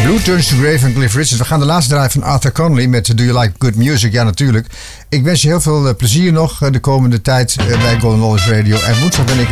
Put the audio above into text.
Blue Turns to Grey van Cliff Richard. We gaan de laatste draaien van Arthur Conley met Do You Like Good Music? Ja, natuurlijk. Ik wens je heel veel plezier nog de komende tijd bij Golden Knowledge Radio. En woensdag ben ik